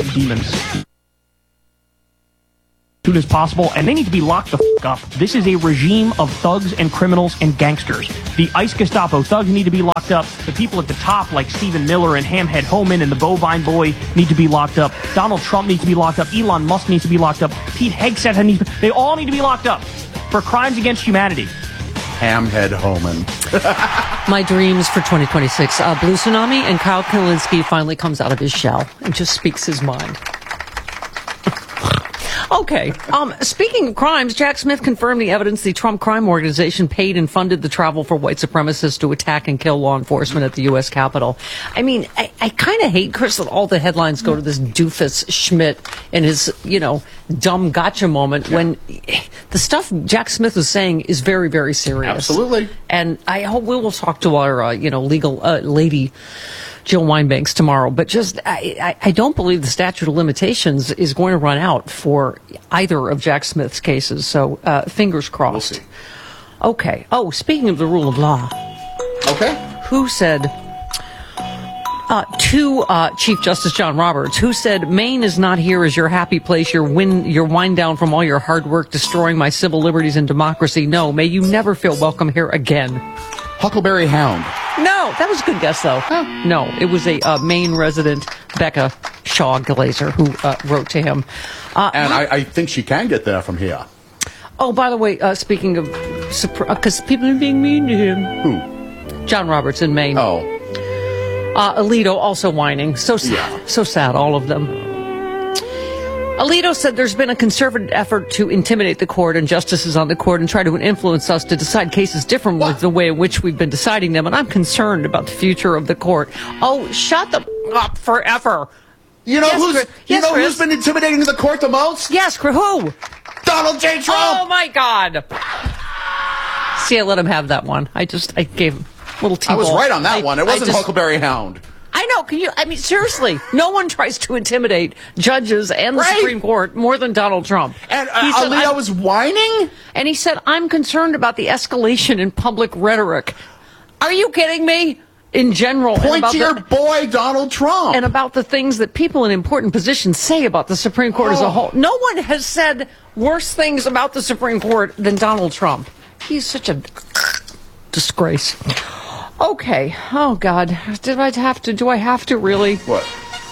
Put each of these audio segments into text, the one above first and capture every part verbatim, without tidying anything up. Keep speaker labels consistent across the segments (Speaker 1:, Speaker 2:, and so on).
Speaker 1: demons soon as possible, and they need to be locked the f*** up. This is a regime of thugs and criminals and gangsters. The ICE Gestapo thugs need to be locked up. The people at the top, like Stephen Miller and Hamhead Homan and the Bovine Boy, need to be locked up. Donald Trump needs to be locked up. Elon Musk needs to be locked up. Pete Hegseth needs to be, they all need to be locked up for crimes against humanity.
Speaker 2: Hamhead Homan.
Speaker 3: My dreams for twenty twenty-six. Uh, Blue Tsunami, and Kyle Kalinske finally comes out of his shell and just speaks his mind. Okay. Um, speaking of crimes, Jack Smith confirmed the evidence the Trump crime organization paid and funded the travel for white supremacists to attack and kill law enforcement at the U S Capitol. I mean, I, I kind of hate, Chris, that all the headlines go to this doofus Schmidt and his, you know, dumb gotcha moment when the stuff Jack Smith was saying is very, very serious.
Speaker 2: Absolutely.
Speaker 3: And I hope we will talk to our, uh, you know, legal uh, lady, Jill Wine-Banks, tomorrow, but just I, I, I don't believe the statute of limitations is going to run out for either of Jack Smith's cases. So uh, fingers crossed.
Speaker 2: We'll see.
Speaker 3: Okay. Oh, speaking of the rule of law.
Speaker 2: Okay.
Speaker 3: Who said uh, to uh, Chief Justice John Roberts, who said, Maine is not here as your happy place, your win, your wind down from all your hard work, destroying my civil liberties and democracy. No, may you never feel welcome here again.
Speaker 2: Huckleberry Hound.
Speaker 3: No, that was a good guess, though. Oh. No, it was a uh, Maine resident, Becca Shaw Glazer, who uh, wrote to him. Uh,
Speaker 2: and I, I think she can get there from here.
Speaker 3: Oh, by the way, uh, speaking of, because uh, people are being mean to him.
Speaker 2: Who?
Speaker 3: John Roberts in Maine.
Speaker 2: Oh.
Speaker 3: Uh, Alito also whining. So sad.
Speaker 2: Yeah.
Speaker 3: So sad, all of them. Alito said there's been a conservative effort to intimidate the court and justices on the court and try to influence us to decide cases different with the way in which we've been deciding them, and I'm concerned about the future of the court. Oh, shut them up forever.
Speaker 2: You know
Speaker 3: yes,
Speaker 2: who's
Speaker 3: Chris.
Speaker 2: you
Speaker 3: Yes,
Speaker 2: know
Speaker 3: Chris.
Speaker 2: who's been intimidating the court the most?
Speaker 3: Yes, Chris. Who?
Speaker 2: Donald J. Trump.
Speaker 3: Oh my God. See, I let him have that one. I just I gave him a little T-ball.
Speaker 2: I was right on that
Speaker 3: I,
Speaker 2: one. It wasn't
Speaker 3: just,
Speaker 2: Huckleberry Hound.
Speaker 3: I know. Can you? I mean, seriously, no one tries to intimidate judges and the
Speaker 2: Right.
Speaker 3: Supreme Court more than Donald Trump.
Speaker 2: And uh,
Speaker 3: He said,
Speaker 2: Alito
Speaker 3: I'm-
Speaker 2: was whining?
Speaker 3: And he said, I'm concerned about the escalation in public rhetoric. Are you kidding me? In general. and
Speaker 2: Point
Speaker 3: about
Speaker 2: to your
Speaker 3: the,
Speaker 2: boy, Donald Trump.
Speaker 3: and about the things that people in important positions say about the Supreme Court as a
Speaker 2: Oh.
Speaker 3: whole. No one has said worse things about the Supreme Court than Donald Trump. He's such a disgrace. Okay. Oh, God. Did I have to? Do I have to really?
Speaker 2: What?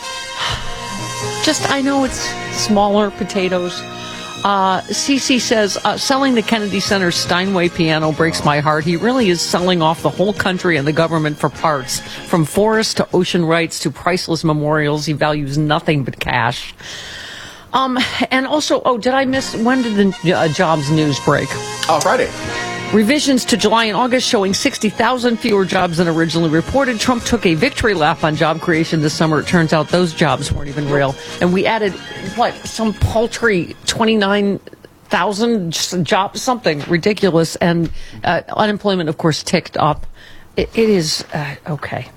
Speaker 3: Just, I know it's smaller potatoes. Uh, Cece says, uh, selling the Kennedy Center Steinway piano breaks my heart. He really is selling off the whole country and the government for parts. From forests to ocean rights to priceless memorials, he values nothing but cash. Um, and also, oh, did I miss, when did the uh, jobs news break?
Speaker 2: Oh, Friday.
Speaker 3: Revisions to July and August showing sixty thousand fewer jobs than originally reported. Trump took a victory lap on job creation this summer. It turns out those jobs weren't even real. And we added, what, some paltry twenty-nine thousand jobs, something ridiculous. And uh, unemployment, of course, ticked up. It, it is, uh, okay.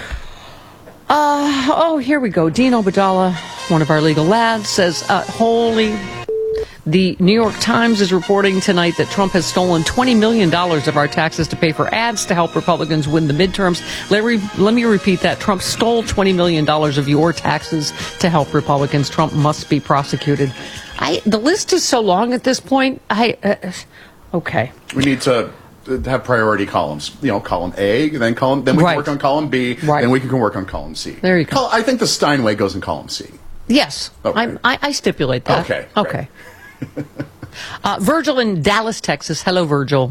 Speaker 3: Uh, oh, here we go. Dean Obadala, one of our legal lads, says, uh, holy... The New York Times is reporting tonight that Trump has stolen twenty million dollars of our taxes to pay for ads to help Republicans win the midterms. Larry, let me repeat that. Trump stole twenty million dollars of your taxes to help Republicans. Trump must be prosecuted. I, the list is so long at this point. I, uh, okay.
Speaker 2: We need to have priority columns. You know, column A, then column, then we
Speaker 3: Right.
Speaker 2: can work on column B,
Speaker 3: Right.
Speaker 2: then we can work on column C.
Speaker 3: There you go.
Speaker 2: Col- I think the Steinway goes in column C.
Speaker 3: Yes,
Speaker 2: Okay.
Speaker 3: I'm- I, I stipulate that.
Speaker 2: Okay, great.
Speaker 3: Okay. uh, Virgil in Dallas, Texas. Hello, Virgil.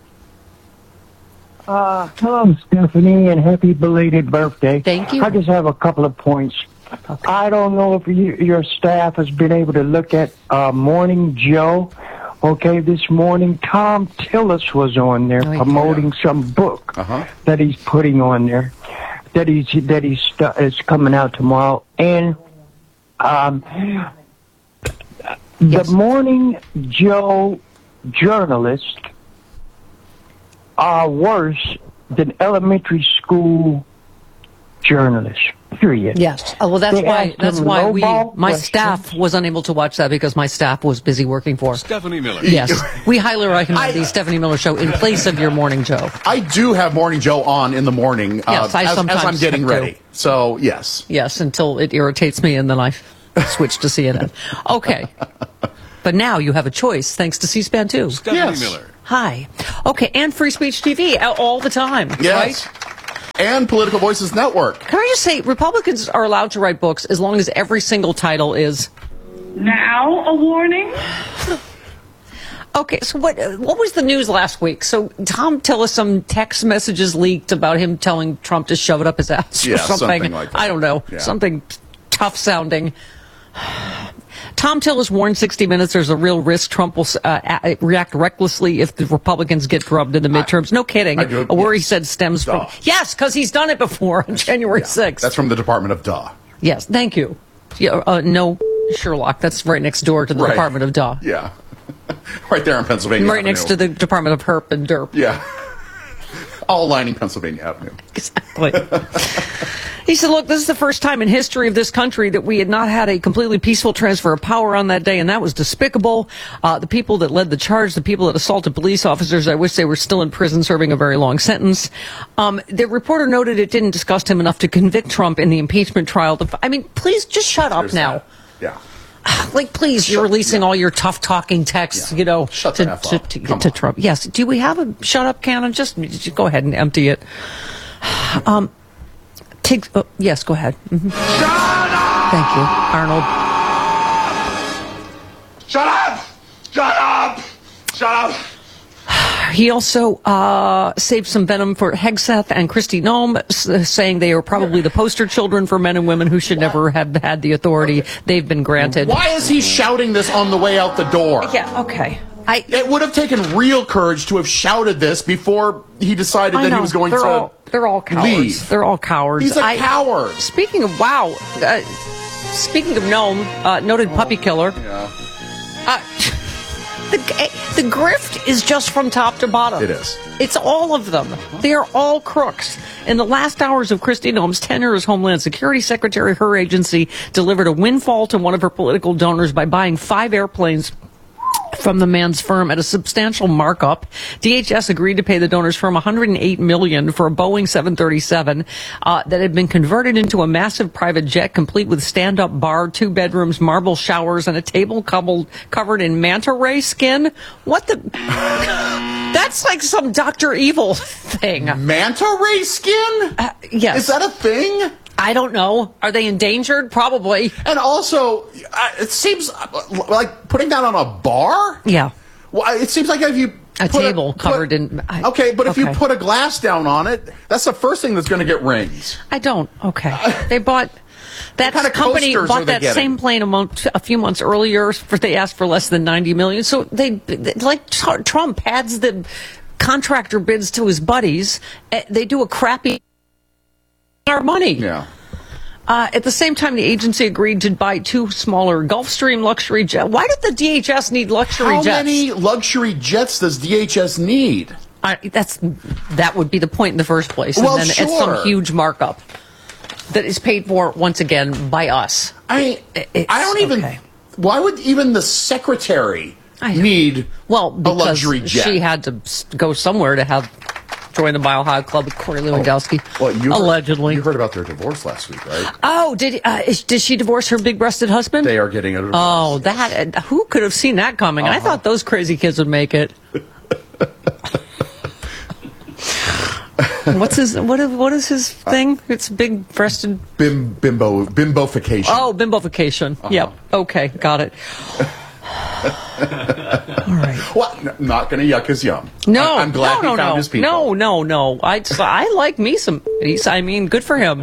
Speaker 4: Uh, hello, Stephanie, and happy belated birthday.
Speaker 3: Thank you.
Speaker 4: I just have a couple of points. Okay. I don't know if you, your staff has been able to look at uh, Morning Joe. Okay, this morning, Tom Tillis was on there
Speaker 3: Oh, yeah.
Speaker 4: promoting some book
Speaker 2: Uh-huh.
Speaker 4: that he's putting on there, that he's that he's st- is coming out tomorrow, and um.
Speaker 3: Yes.
Speaker 4: The Morning Joe journalists are worse than elementary school journalists, period.
Speaker 3: Yes. Oh, well, that's
Speaker 4: They
Speaker 3: why.
Speaker 4: asked
Speaker 3: That's
Speaker 4: him
Speaker 3: why we.
Speaker 4: lowball
Speaker 3: My
Speaker 4: questions.
Speaker 3: staff was unable to watch that because my staff was busy working for.
Speaker 5: Stephanie Miller.
Speaker 3: Yes, we highly recommend
Speaker 2: I-
Speaker 3: the Stephanie Miller Show in place of your Morning Joe.
Speaker 2: I do have Morning Joe on in the morning uh,
Speaker 3: Yes, I
Speaker 2: as, as
Speaker 3: sometimes
Speaker 2: I'm getting
Speaker 3: do.
Speaker 2: ready. So, yes.
Speaker 3: Yes, until it irritates me, and then I switched to C N N. Okay. But now you have a choice thanks to C-SPAN too.
Speaker 5: Stephanie
Speaker 2: Yes.
Speaker 5: Miller.
Speaker 3: Hi. Okay, and Free Speech T V all the time,
Speaker 2: Yes.
Speaker 3: right?
Speaker 2: And Political Voices Network.
Speaker 3: Can I just say, Republicans are allowed to write books as long as every single title is...
Speaker 6: Now a warning?
Speaker 3: Okay, so what what was the news last week? So Tom Tillis, some text messages leaked about him telling Trump to shove it up his ass or
Speaker 2: Yeah,
Speaker 3: something.
Speaker 2: something like that.
Speaker 3: I don't know.
Speaker 2: Yeah.
Speaker 3: Something tough sounding. Tom Tillis warned sixty minutes there's a real risk Trump will uh, a- react recklessly if the Republicans get drubbed in the midterms. No kidding.
Speaker 2: I do-
Speaker 3: a worry
Speaker 2: yes.
Speaker 3: he said stems
Speaker 2: Duh.
Speaker 3: from... Yes, because he's done it before on January sixth.
Speaker 2: That's from the Department of Duh.
Speaker 3: Yes, thank you. Yeah, uh, no, Sherlock. That's right next door to the
Speaker 2: Right.
Speaker 3: Department of Duh.
Speaker 2: Yeah. Right there in Pennsylvania
Speaker 3: Right
Speaker 2: Avenue.
Speaker 3: next to the Department of Herp and Derp.
Speaker 2: Yeah. All lining Pennsylvania Avenue.
Speaker 3: Exactly. He said, look, this is the first time in history of this country that we had not had a completely peaceful transfer of power on that day, and that was despicable. Uh, the people that led the charge, the people that assaulted police officers, I wish they were still in prison serving a very long sentence. Um, the reporter noted it didn't disgust him enough to convict Trump in the impeachment trial. I mean, please just shut up
Speaker 2: There's
Speaker 3: now.
Speaker 2: that. Yeah.
Speaker 3: Like, please, you're releasing all your tough talking texts,
Speaker 2: Yeah.
Speaker 3: you know,
Speaker 2: Shut
Speaker 3: to,
Speaker 2: the F
Speaker 3: to,
Speaker 2: up.
Speaker 3: to,
Speaker 2: Come
Speaker 3: to
Speaker 2: on.
Speaker 3: Trump. Yes. Do we have a shut up cannon? Just, just go ahead and empty it. Um, take, oh, yes, go ahead. Mm-hmm.
Speaker 5: Shut up!
Speaker 3: Thank you, Arnold.
Speaker 5: Shut up! Shut up! Shut up!
Speaker 3: He also uh, saved some venom for Hegseth and Kristi Noem, s- saying they are probably the poster children for men and women who should never have had the authority they've been granted.
Speaker 2: Why is he shouting this on the way out the door?
Speaker 3: Yeah, okay. I,
Speaker 2: It would have taken real courage to have shouted this before he decided
Speaker 3: I
Speaker 2: that
Speaker 3: know.
Speaker 2: he was going
Speaker 3: they're
Speaker 2: to
Speaker 3: all, they're all cowards.
Speaker 2: leave.
Speaker 3: They're all cowards.
Speaker 2: He's a
Speaker 3: I-
Speaker 2: coward.
Speaker 3: Speaking of, wow, uh, speaking of Noam, uh, noted puppy killer.
Speaker 2: Yeah.
Speaker 3: Uh, the, the grift is just from top to bottom.
Speaker 2: It is.
Speaker 3: It's all of them. They are all crooks. In the last hours of Kristi Noem's tenure as Homeland Security Secretary, her agency delivered a windfall to one of her political donors by buying five airplanes from the man's firm at a substantial markup. D H S agreed to pay the donor's firm one hundred eight million dollars for a Boeing seven thirty-seven uh, that had been converted into a massive private jet complete with stand-up bar, two bedrooms, marble showers, and a table coupled, covered in manta ray skin. What the... That's like some Doctor Evil thing.
Speaker 2: Manta ray skin?
Speaker 3: Uh, yes.
Speaker 2: Is that a thing?
Speaker 3: I don't know. Are they endangered? Probably.
Speaker 2: And also, uh, it seems uh, like putting that on a bar?
Speaker 3: Yeah.
Speaker 2: Well, it seems like if you
Speaker 3: A
Speaker 2: put
Speaker 3: table
Speaker 2: put-
Speaker 3: covered in- I-
Speaker 2: okay, but if you
Speaker 3: okay.
Speaker 2: put a glass down on it, that's the first thing that's going to get rings.
Speaker 3: I don't. Okay. They bought that
Speaker 2: kind of
Speaker 3: company
Speaker 2: coasters are
Speaker 3: bought
Speaker 2: they
Speaker 3: that
Speaker 2: getting?
Speaker 3: same plane a month, a few months earlier. For they asked for less than ninety million. So they, they like Tr- Trump adds the contractor bids to his buddies. eh, They do a crappy our money.
Speaker 2: Yeah.
Speaker 3: Uh, at the same time, the agency agreed to buy two smaller Gulfstream luxury jets. Why did the D H S need luxury
Speaker 2: How
Speaker 3: jets?
Speaker 2: many luxury jets does D H S need?
Speaker 3: I, that's that would be the point in the first place,
Speaker 2: Well,
Speaker 3: and then it's
Speaker 2: sure.
Speaker 3: some huge markup that is paid for once again by us.
Speaker 2: I
Speaker 3: It's-
Speaker 2: I don't even.
Speaker 3: okay.
Speaker 2: Why would even the secretary
Speaker 3: I-
Speaker 2: need
Speaker 3: Well,
Speaker 2: a
Speaker 3: because
Speaker 2: luxury jet?
Speaker 3: she had to s- go somewhere to have join the Mile High Club with Corey Lewandowski,
Speaker 2: Well, you heard-
Speaker 3: allegedly.
Speaker 2: you heard about their divorce last week, right?
Speaker 3: Oh, did uh, is, did she divorce her big-breasted husband?
Speaker 2: They are getting a divorce.
Speaker 3: Oh, that uh, who could have seen that coming? I
Speaker 2: Uh-huh.
Speaker 3: thought those crazy kids would make it. What's his what? is- What is his thing? It's big-breasted.
Speaker 2: Bim, bimbo, bimbofication.
Speaker 3: Oh, bimbofication.
Speaker 2: Uh-huh.
Speaker 3: Yep. Okay, got it. All right.
Speaker 2: Well, n- not going to yuck his yum.
Speaker 3: No,
Speaker 2: I, am glad
Speaker 3: no, no,
Speaker 2: he found
Speaker 3: no.
Speaker 2: his people.
Speaker 3: No, no, no. I, I like me some. I mean, good for him.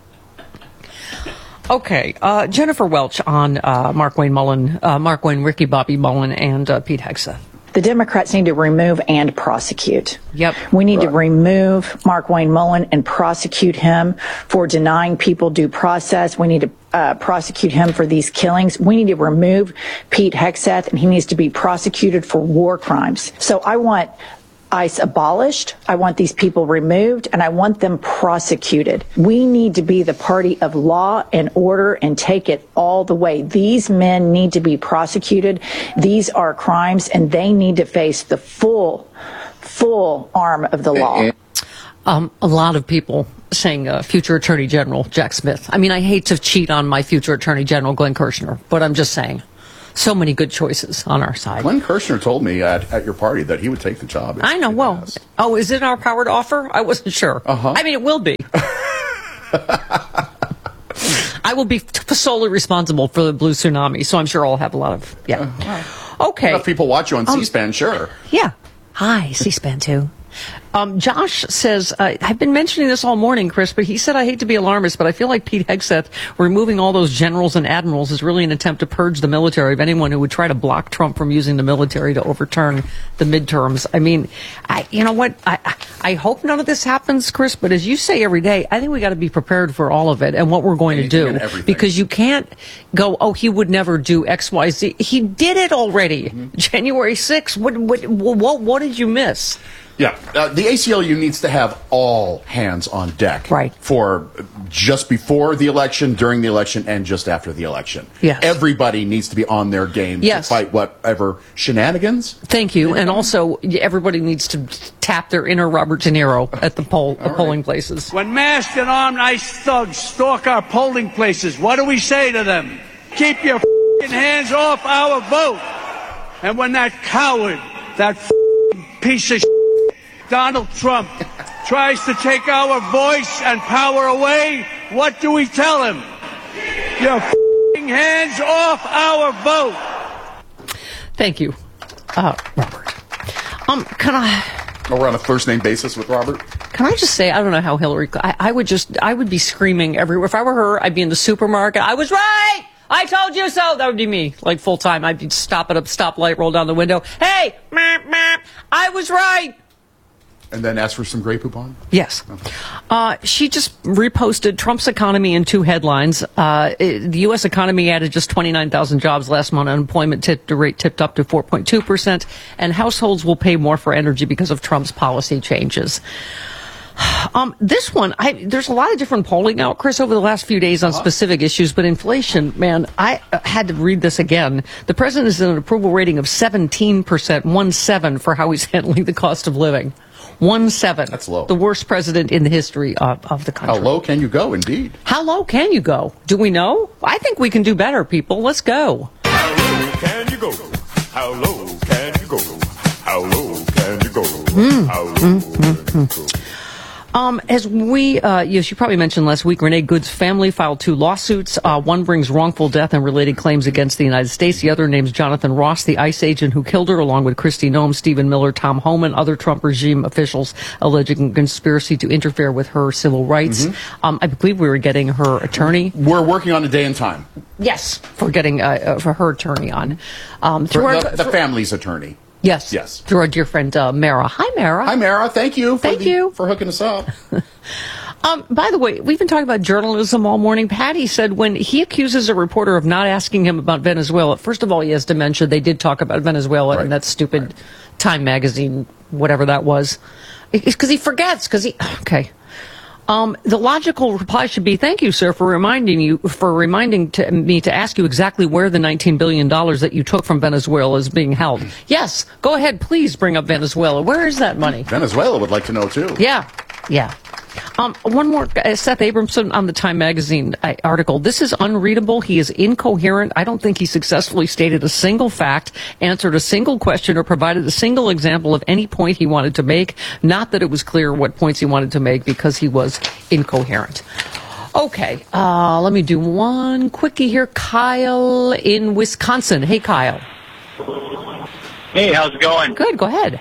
Speaker 3: Okay, uh, Jennifer Welch on uh, Mark Wayne Mullen, uh, Mark Wayne, Ricky Bobby Mullen, and uh, Pete Hegseth.
Speaker 7: The Democrats need to remove and prosecute.
Speaker 3: Yep.
Speaker 7: We need to remove Mark Wayne Mullen and prosecute him for denying people due process. We need to uh, prosecute him for these killings. We need to remove Pete Hegseth, and he needs to be prosecuted for war crimes. So I want ICE abolished. I want these people removed, and I want them prosecuted. We need to be the party of law and order and take it all the way. These men need to be prosecuted. These are crimes, and they need to face the full, full arm of the law.
Speaker 3: Um, a lot of people saying uh, future Attorney General Jack Smith. I mean, I hate to cheat on my future Attorney General Glenn Kirshner, but I'm just saying. So many good choices on our side.
Speaker 2: Glenn Kirshner told me at, at your party that he would take the job.
Speaker 3: I know. Well,
Speaker 2: asked.
Speaker 3: oh, is it in our power to offer? I wasn't sure.
Speaker 2: Uh-huh.
Speaker 3: I mean, it will be. I will be t- solely responsible for the blue tsunami, so I'm sure I'll have a lot of, yeah. Uh, okay.
Speaker 2: Enough people watch you on
Speaker 3: um,
Speaker 2: C-SPAN, sure.
Speaker 3: Yeah. Hi, C-SPAN too. Um, Josh says, uh, I've been mentioning this all morning, Chris, but he said, I hate to be alarmist, but I feel like Pete Hegseth removing all those generals and admirals is really an attempt to purge the military of anyone who would try to block Trump from using the military to overturn the midterms. I mean, I, you know what? I, I hope none of this happens, Chris, but as you say every day, I think we got to be prepared for all of it and what we're going
Speaker 2: Anything
Speaker 3: to do.
Speaker 2: and
Speaker 3: Because you can't go, oh, he would never do X, Y, Z. He did it already. Mm-hmm. January sixth. What, what, what, what did you miss?
Speaker 2: Yeah, uh, the A C L U needs to have all hands on deck
Speaker 3: right.
Speaker 2: for just before the election, during the election, and just after the election.
Speaker 3: Yes.
Speaker 2: Everybody needs to be on their game
Speaker 3: yes.
Speaker 2: to fight whatever shenanigans.
Speaker 3: Thank you. And also, everybody needs to tap their inner Robert De Niro at the poll, the right. polling places.
Speaker 5: When masked and armed ICE thugs stalk our polling places, what do we say to them? Keep your f***ing hands off our vote. And when that coward, that f***ing piece of shit, Donald Trump tries to take our voice and power away, what do we tell him? Your f***ing hands off our vote.
Speaker 3: Thank you, uh, Robert. Um, can I...
Speaker 2: Oh, we're on a first-name basis with Robert?
Speaker 3: Can I just say, I don't know how Hillary... I, I would just... I would be screaming everywhere. If I were her, I'd be in the supermarket. I was right! I told you so! That would be me, like full-time. I'd be stop at a stoplight, roll down the window. Hey! Meh, meh, I was right!
Speaker 2: And then ask for some Grey Poupon?
Speaker 3: Yes.
Speaker 2: Okay.
Speaker 3: Uh, she just reposted Trump's economy in two headlines. Uh, it, the U S economy added just twenty-nine thousand jobs last month. Unemployment tipped, rate tipped up to four point two percent. And households will pay more for energy because of Trump's policy changes. Um, this one, I, there's a lot of different polling out, Chris, over the last few days on specific issues, but inflation, man, I had to read this again. The president is at an approval rating of seventeen percent, one seven, for how he's handling the cost of living. One seven.
Speaker 2: That's low.
Speaker 3: The worst president in the history of, of the country.
Speaker 2: How low can you go, indeed?
Speaker 3: How low can you go? Do we know? I think we can do better, people. Let's go.
Speaker 8: How low can you go? How low can you go? How low can you go?
Speaker 3: Mm.
Speaker 8: How low
Speaker 3: mm,
Speaker 8: can
Speaker 3: mm,
Speaker 8: you
Speaker 3: mm.
Speaker 8: go?
Speaker 3: Um, as we, uh, yes, you probably mentioned last week, Renee Good's family filed two lawsuits. Uh, one brings wrongful death and related claims against the United States. The other names Jonathan Ross, the ICE agent who killed her, along with Kristi Noem, Stephen Miller, Tom Homan, other Trump regime officials alleging conspiracy to interfere with her civil rights. Mm-hmm. Um, I believe we were getting her attorney.
Speaker 2: We're working on a day and time.
Speaker 3: Yes, for getting uh, uh, for her attorney on. Um,
Speaker 2: for
Speaker 3: our,
Speaker 2: the, the
Speaker 3: for,
Speaker 2: family's attorney.
Speaker 3: Yes.
Speaker 2: Yes.
Speaker 3: Through our dear friend, uh, Mara. Hi, Mara.
Speaker 2: Hi, Mara. Thank you. For
Speaker 3: Thank
Speaker 2: the,
Speaker 3: you.
Speaker 2: For hooking us up.
Speaker 3: um, by the way, we've been talking about journalism all morning. Patty said when he accuses a reporter of not asking him about Venezuela, first of all, he has dementia. They did talk about Venezuela
Speaker 2: right.
Speaker 3: in that stupid
Speaker 2: right.
Speaker 3: Time magazine, whatever that was. It's because he forgets, because he... Okay. Um, the logical reply should be, thank you, sir, for reminding you, for reminding to, me to ask you exactly where the nineteen billion dollars that you took from Venezuela is being held. Yes, go ahead, please bring up Venezuela. Where is that money?
Speaker 2: Venezuela would like to know, too.
Speaker 3: Yeah, yeah. Um, one more, uh, Seth Abramson on the Time Magazine uh, article. This is unreadable. He is incoherent. I don't think he successfully stated a single fact, answered a single question, or provided a single example of any point he wanted to make. Not that it was clear what points he wanted to make because he was incoherent. Okay, uh, let me do one quickie here. Kyle in Wisconsin. Hey, Kyle.
Speaker 9: Hey, how's it going?
Speaker 3: Good, go ahead.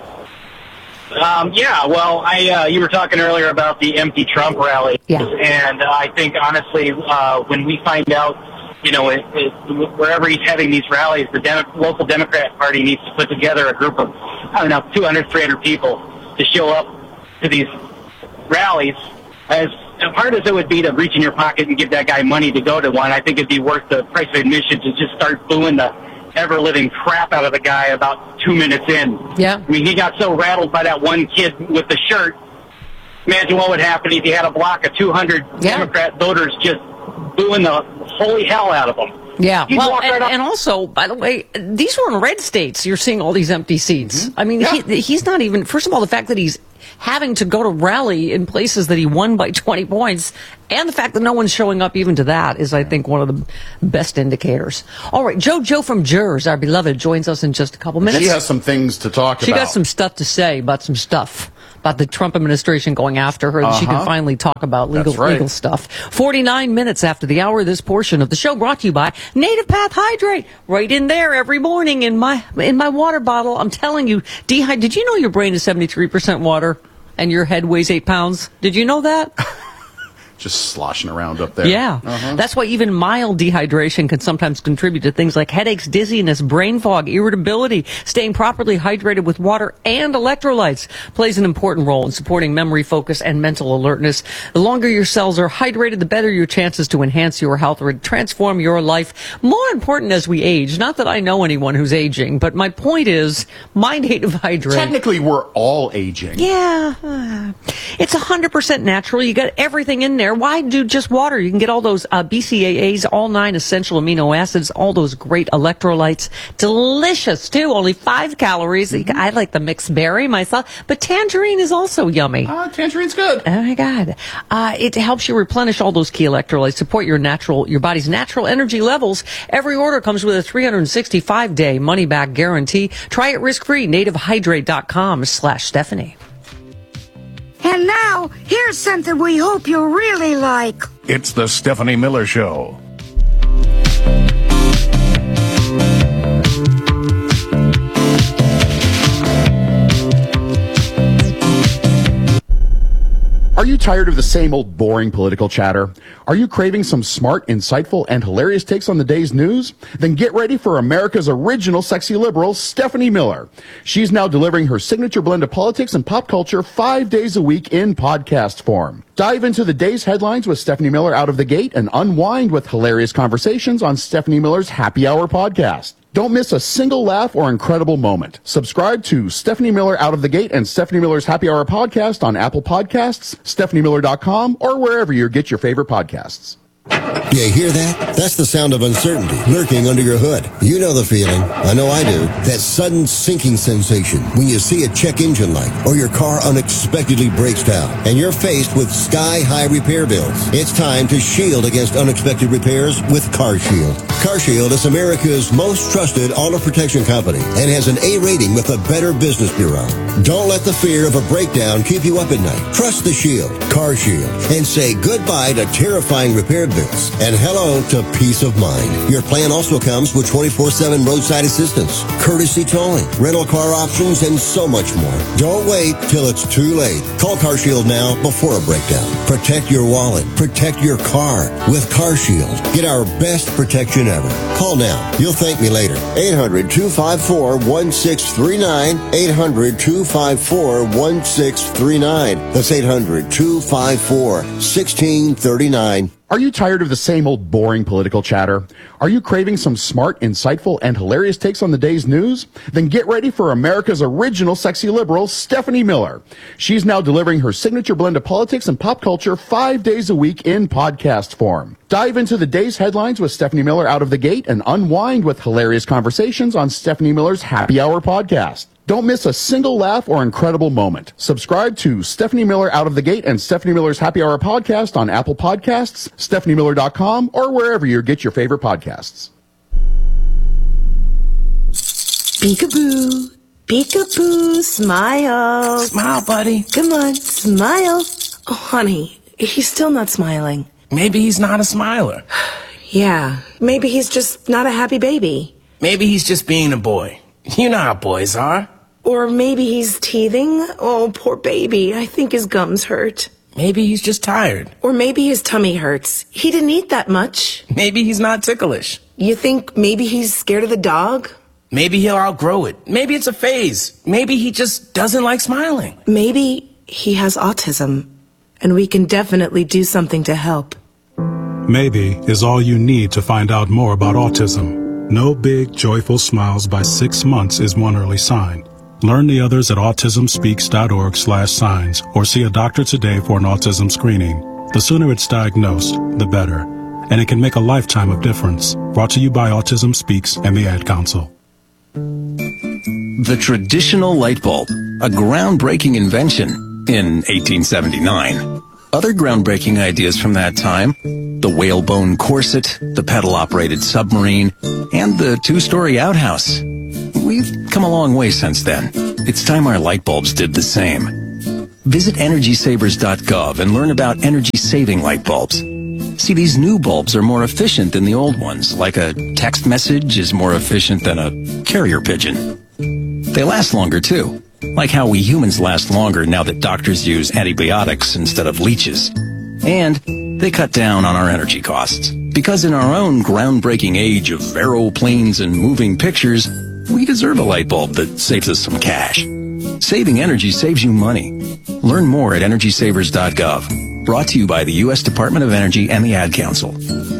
Speaker 9: Um, yeah, well, I uh, you were talking earlier about the empty Trump rally,
Speaker 3: yeah.
Speaker 9: and uh, I think honestly, uh, when we find out, you know, it, it, wherever he's having these rallies, the Demo- local Democrat Party needs to put together a group of, I don't know, two hundred, three hundred people to show up to these rallies. As hard as it would be to reach in your pocket and give that guy money to go to one, I think it'd be worth the price of admission to just start booing the ever-living crap out of the guy about two minutes in.
Speaker 3: Yeah.
Speaker 9: I mean, he got so rattled by that one kid with the shirt. Imagine what would happen if he had a block of two hundred yeah. Democrat voters just booing the holy hell out of him.
Speaker 3: Yeah,
Speaker 4: You'd
Speaker 3: well,
Speaker 4: walk
Speaker 3: and,
Speaker 4: right up-
Speaker 3: and also, by the way, these were in red states. You're seeing all these empty seats.
Speaker 2: Mm-hmm.
Speaker 3: I mean,
Speaker 2: Yeah.
Speaker 3: he, he's not even, first of all, the fact that he's having to go to rally in places that he won by twenty points, and the fact that no one's showing up even to that is, I think, one of the best indicators. All right, JoJo from Jers, our beloved, joins us in just a couple minutes.
Speaker 2: She has some things to talk
Speaker 3: She
Speaker 2: about.
Speaker 3: got some stuff to say about some stuff. About the Trump administration going after her, that she can
Speaker 2: Uh-huh.
Speaker 3: finally talk about legal
Speaker 2: That's right.
Speaker 3: legal stuff. forty-nine minutes after the hour, this portion of the show brought to you by Native Path Hydrate. Right in there every morning in my in my water bottle. I'm telling you, dehydrate. Did you know your brain is seventy-three percent water and your head weighs eight pounds? Did you know that?
Speaker 2: Just sloshing around up there.
Speaker 3: Yeah.
Speaker 2: Uh-huh.
Speaker 3: That's why even mild dehydration can sometimes contribute to things like headaches, dizziness, brain fog, irritability. Staying properly hydrated with water and electrolytes plays an important role in supporting memory, focus, and mental alertness. The longer your cells are hydrated, the better your chances to enhance your health or transform your life. More important as we age. Not that I know anyone who's aging, but my point is, my Native Hydrate.
Speaker 2: Technically, we're all aging.
Speaker 3: Yeah, uh, it's one hundred percent natural. You got everything in there. Why do just water? You can get all those uh, B C A As, all nine essential amino acids, all those great electrolytes. Delicious, too. Only five calories.
Speaker 2: Mm-hmm.
Speaker 3: I like the mixed berry myself, but tangerine is also yummy.
Speaker 2: Ah, tangerine's good.
Speaker 3: Oh my God! Uh, it helps you replenish all those key electrolytes, support your natural, your body's natural energy levels. Every order comes with a three hundred sixty-five day money back guarantee. Try it risk free. native hydrate dot com slash Stephanie.
Speaker 10: And now, here's something we hope you'll really like.
Speaker 11: It's the Stephanie Miller Show.
Speaker 2: Are you tired of the same old boring political chatter? Are you craving some smart, insightful, and hilarious takes on the day's news? Then get ready for America's original sexy liberal, Stephanie Miller. She's now delivering her signature blend of politics and pop culture five days a week in podcast form. Dive into the day's headlines with Stephanie Miller out of the gate and unwind with hilarious conversations on Stephanie Miller's Happy Hour podcast. Don't miss a single laugh or incredible moment. Subscribe to Stephanie Miller Out of the Gate and Stephanie Miller's Happy Hour podcast on Apple Podcasts, stephanie miller dot com, or wherever you get your favorite podcasts.
Speaker 12: You hear that? That's the sound of uncertainty lurking under your hood. You know the feeling. I know I do. That sudden sinking sensation when you see a check engine light or your car unexpectedly breaks down and you're faced with sky-high repair bills. It's time to shield against unexpected repairs with CarShield. CarShield is America's most trusted auto protection company and has an A rating with the Better Business Bureau. Don't let the fear of a breakdown keep you up at night. Trust the Shield, CarShield, and say goodbye to terrifying repair bills and hello to peace of mind. Your plan also comes with twenty-four seven roadside assistance, courtesy towing, rental car options, and so much more. Don't wait till it's too late. Call CarShield now before a breakdown. Protect your wallet. Protect your car with CarShield. Get our best protection ever. Call now. You'll thank me later. eight hundred, two five four, one six three nine. eight hundred, two five four, one six three nine. That's eight hundred, two five four, one six three nine.
Speaker 2: Are you tired of the same old boring political chatter? Are you craving some smart, insightful, and hilarious takes on the day's news? Then get ready for America's original sexy liberal, Stephanie Miller. She's now delivering her signature blend of politics and pop culture five days a week in podcast form. Dive into the day's headlines with Stephanie Miller out of the gate and unwind with hilarious conversations on Stephanie Miller's Happy Hour podcast. Don't miss a single laugh or incredible moment. Subscribe to Stephanie Miller Out of the Gate and Stephanie Miller's Happy Hour podcast on Apple Podcasts, stephanie miller dot com, or wherever you get your favorite podcasts.
Speaker 13: Peekaboo, peekaboo, smile.
Speaker 14: Smile, buddy.
Speaker 13: Come on, smile. Oh, honey, he's still not smiling.
Speaker 14: Maybe he's not a smiler.
Speaker 13: Yeah, maybe he's just not a happy baby.
Speaker 14: Maybe he's just being a boy. You know how boys are.
Speaker 13: Or maybe he's teething. Oh, poor baby. I think his gums hurt.
Speaker 14: Maybe he's just tired.
Speaker 13: Or maybe his tummy hurts. He didn't eat that much.
Speaker 14: Maybe he's not ticklish.
Speaker 13: You think maybe he's scared of the dog?
Speaker 14: Maybe he'll outgrow it. Maybe it's a phase. Maybe he just doesn't like smiling.
Speaker 13: Maybe he has autism, and we can definitely do something to help.
Speaker 15: Maybe is all you need to find out more about autism. No big, joyful smiles by six months is one early sign. Learn the others at autism speaks dot org slash signs or see a doctor today for an autism screening. The sooner it's diagnosed, the better. and it can make a lifetime of difference. Brought to you by Autism Speaks and the Ad Council.
Speaker 16: The traditional light bulb, a groundbreaking invention in eighteen seventy-nine. Other groundbreaking ideas from that time, the whalebone corset, the pedal-operated submarine, and the two-story outhouse. We've come a long way since then. It's time our light bulbs did the same. Visit energy savers dot gov and learn about energy-saving light bulbs. See, these new bulbs are more efficient than the old ones, like a text message is more efficient than a carrier pigeon. They last longer, too, like how we humans last longer now that doctors use antibiotics instead of leeches. And they cut down on our energy costs, because in our own groundbreaking age of aeroplanes and moving pictures, we deserve a light bulb that saves us some cash. Saving energy saves you money. Learn more at energy savers dot gov. Brought to you by the U S Department of Energy and the Ad Council.